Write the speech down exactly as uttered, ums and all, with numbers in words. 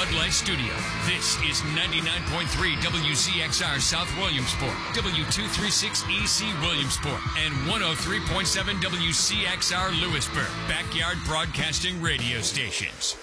Bud Light Studio. This is ninety-nine point three W Z X R South Williamsport, W two thirty-six E C Williamsport, and one oh three point seven W C X R Lewisburg, Backyard Broadcasting Radio Stations.